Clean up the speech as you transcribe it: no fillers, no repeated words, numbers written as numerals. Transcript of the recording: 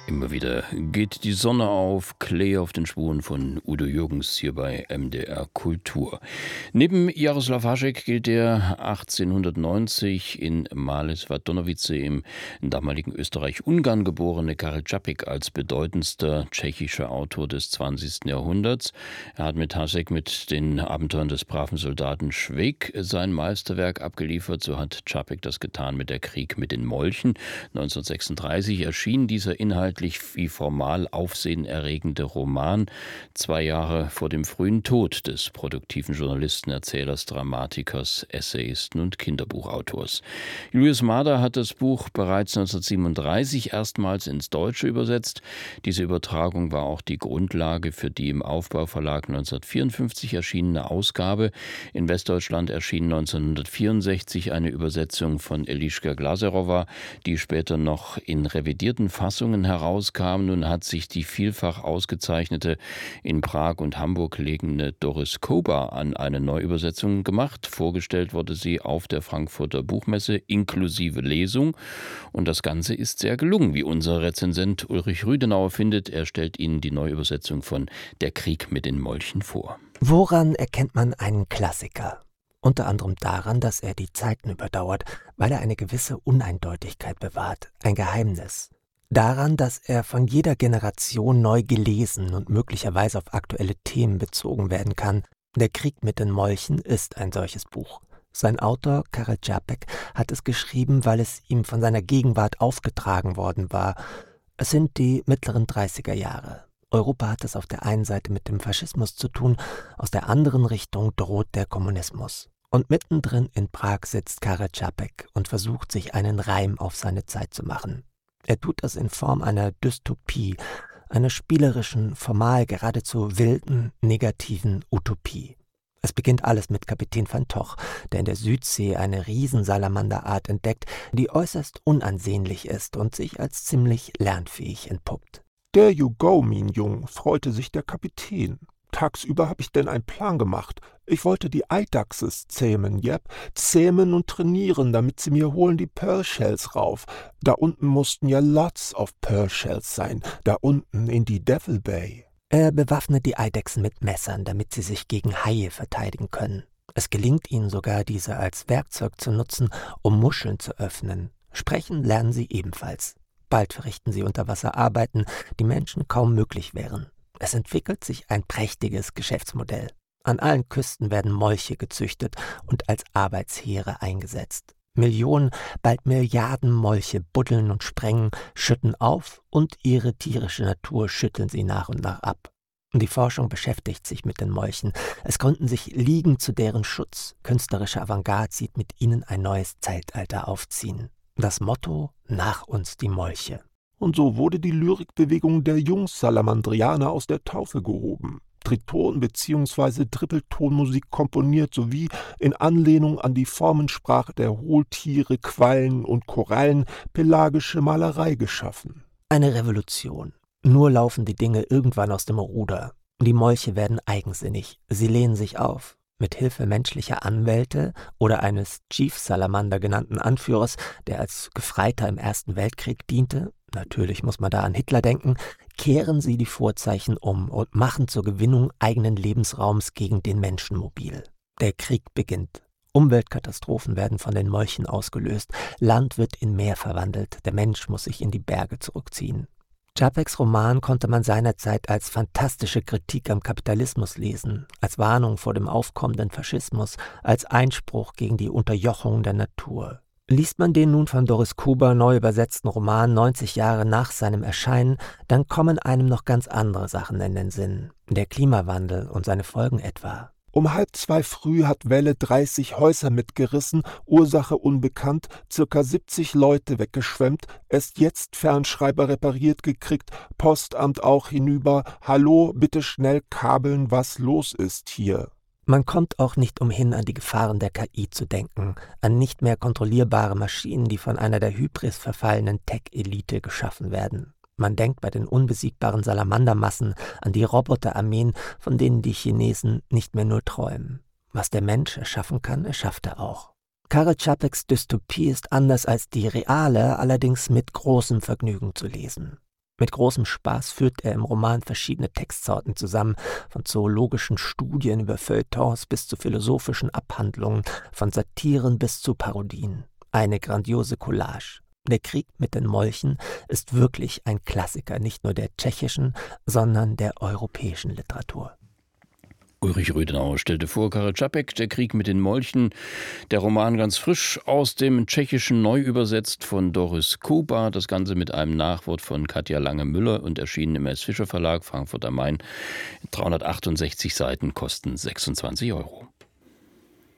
Immer wieder geht die Sonne auf, Klee auf den Spuren von Udo Jürgens hier bei MDR Kultur. Neben Jaroslav Hašek gilt der 1890 in Mališ-Vratovice im damaligen Österreich-Ungarn geborene Karel Čapek als bedeutendster tschechischer Autor des 20. Jahrhunderts. Er hat mit Hašek mit den Abenteuern des braven Soldaten Švejk sein Meisterwerk abgeliefert. So hat Čapek das getan mit Der Krieg mit den Molchen. 1936 erschien dieser inhaltlich wie formal aufsehenerregende Roman 2 Jahre vor dem frühen Tod des produktiven Journalisten, Erzählers, Dramatikers, Essayisten und Kinderbuchautors. Julius Mader hat das Buch bereits 1937 erstmals ins Deutsche übersetzt. Diese Übertragung war auch die Grundlage für die im Aufbau-Verlag 1954 erschienene Ausgabe. In Westdeutschland erschien 1964 eine Übersetzung von Eliška Glaserová, die später noch in revidierten Fassungen herauskam. Nun hat sich die vielfach ausgezeichnete, in Prag und Hamburg lebende Doris Kober an eine Neuübersetzung gemacht. Vorgestellt wurde sie auf der Frankfurter Buchmesse inklusive Lesung. Und das Ganze ist sehr gelungen, wie unser Rezensent Ulrich Rüdenauer findet. Er stellt Ihnen die Neuübersetzung von Der Krieg mit den Molchen vor. Woran erkennt man einen Klassiker? Unter anderem daran, dass er die Zeiten überdauert, weil er eine gewisse Uneindeutigkeit bewahrt, ein Geheimnis. Daran, dass er von jeder Generation neu gelesen und möglicherweise auf aktuelle Themen bezogen werden kann. Der Krieg mit den Molchen ist ein solches Buch. Sein Autor, Karel Čapek, hat es geschrieben, weil es ihm von seiner Gegenwart aufgetragen worden war. Es sind die mittleren 30er Jahre. Europa hat es auf der einen Seite mit dem Faschismus zu tun, aus der anderen Richtung droht der Kommunismus. Und mittendrin in Prag sitzt Karel Čapek und versucht, sich einen Reim auf seine Zeit zu machen. Er tut das in Form einer Dystopie, einer spielerischen, formal geradezu wilden, negativen Utopie. Es beginnt alles mit Kapitän van Toch, der in der Südsee eine Riesensalamanderart entdeckt, die äußerst unansehnlich ist und sich als ziemlich lernfähig entpuppt. There you go, mein Jung, freute sich der Kapitän. Tagsüber hab ich denn einen Plan gemacht. Ich wollte die Eidachses zähmen, jep, zähmen und trainieren, damit sie mir holen die Pearl Shells rauf. Da unten mussten ja lots of Pearl Shells sein, da unten in die Devil Bay. Er bewaffnet die Eidechsen mit Messern, damit sie sich gegen Haie verteidigen können. Es gelingt ihnen sogar, diese als Werkzeug zu nutzen, um Muscheln zu öffnen. Sprechen lernen sie ebenfalls. Bald verrichten sie unter Wasser Arbeiten, die Menschen kaum möglich wären. Es entwickelt sich ein prächtiges Geschäftsmodell. An allen Küsten werden Molche gezüchtet und als Arbeitsheere eingesetzt. Millionen, bald Milliarden Molche buddeln und sprengen, schütten auf und ihre tierische Natur schütteln sie nach und nach ab. Die Forschung beschäftigt sich mit den Molchen. Es gründen sich Ligen zu deren Schutz. Künstlerische Avantgarde sieht mit ihnen ein neues Zeitalter aufziehen. Das Motto: Nach uns die Molche. Und so wurde die Lyrikbewegung der Jungsalamandrianer aus der Taufe gehoben. Triton- bzw. Trippeltonmusik komponiert sowie in Anlehnung an die Formensprache der Hohltiere, Quallen und Korallen pelagische Malerei geschaffen. Eine Revolution. Nur laufen die Dinge irgendwann aus dem Ruder. Die Molche werden eigensinnig. Sie lehnen sich auf. Mit Hilfe menschlicher Anwälte oder eines Chief Salamander genannten Anführers, der als Gefreiter im Ersten Weltkrieg diente, natürlich muss man da an Hitler denken, kehren sie die Vorzeichen um und machen zur Gewinnung eigenen Lebensraums gegen den Menschen mobil. Der Krieg beginnt. Umweltkatastrophen werden von den Molchen ausgelöst, Land wird in Meer verwandelt, der Mensch muss sich in die Berge zurückziehen. Čapeks Roman konnte man seinerzeit als fantastische Kritik am Kapitalismus lesen, als Warnung vor dem aufkommenden Faschismus, als Einspruch gegen die Unterjochung der Natur. Liest man den nun von Doris Kober neu übersetzten Roman 90 Jahre nach seinem Erscheinen, dann kommen einem noch ganz andere Sachen in den Sinn. Der Klimawandel und seine Folgen etwa. Um 1:30 früh hat Welle 30 Häuser mitgerissen, Ursache unbekannt, circa 70 Leute weggeschwemmt, erst jetzt Fernschreiber repariert gekriegt, Postamt auch hinüber, hallo, bitte schnell kabeln, was los ist hier. Man kommt auch nicht umhin, an die Gefahren der KI zu denken, an nicht mehr kontrollierbare Maschinen, die von einer der Hybris verfallenen Tech-Elite geschaffen werden. Man denkt bei den unbesiegbaren Salamandermassen an die Roboterarmeen, von denen die Chinesen nicht mehr nur träumen. Was der Mensch erschaffen kann, erschafft er auch. Karel Čapeks Dystopie ist anders als die reale, allerdings mit großem Vergnügen zu lesen. Mit großem Spaß führt er im Roman verschiedene Textsorten zusammen, von zoologischen Studien über Feuilletons bis zu philosophischen Abhandlungen, von Satiren bis zu Parodien. Eine grandiose Collage. Der Krieg mit den Molchen ist wirklich ein Klassiker, nicht nur der tschechischen, sondern der europäischen Literatur. Ulrich Rödenauer stellte vor, Karel Čapek, Der Krieg mit den Molchen, der Roman ganz frisch aus dem Tschechischen neu übersetzt von Doris Kuba, das Ganze mit einem Nachwort von Katja Lange-Müller und erschienen im S. Fischer Verlag, Frankfurt am Main. 368 Seiten kosten 26 €.